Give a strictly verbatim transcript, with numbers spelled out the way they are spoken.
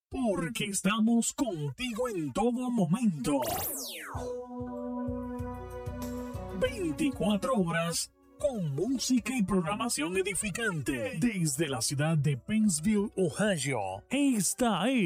porque estamos contigo en todo momento. veinticuatro horas con música y programación edificante desde la ciudad de Pennsville, Ohio. Esta es